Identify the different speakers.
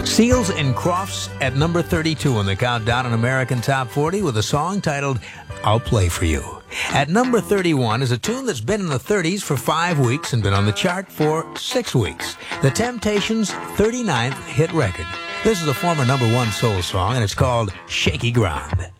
Speaker 1: Seals and Crofts at number 32 on the Countdown on American Top 40 with a song titled I'll Play For You. At number 31 is a tune that's been in the 30s for 5 weeks and been on the chart for 6 weeks. The Temptations' 39th hit record. This is a former number 1 soul song, and it's called Shaky Ground.